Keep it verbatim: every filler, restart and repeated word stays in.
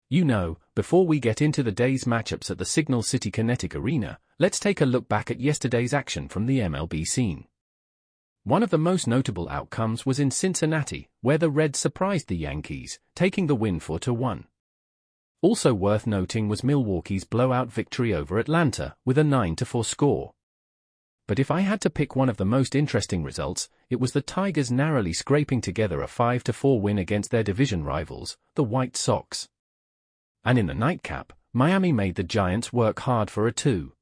You know, before we get into the day's matchups at the Signal City Kinetic Arena, let's take a look back at yesterday's action from the M L B scene. One of the most notable outcomes was in Cincinnati, where the Reds surprised the Yankees, taking the win four to one. Also worth noting was Milwaukee's blowout victory over Atlanta, with a nine to four score. But if I had to pick one of the most interesting results, it was the Tigers narrowly scraping together a five to four win against their division rivals, the White Sox. And in the nightcap, Miami made the Giants work hard for a two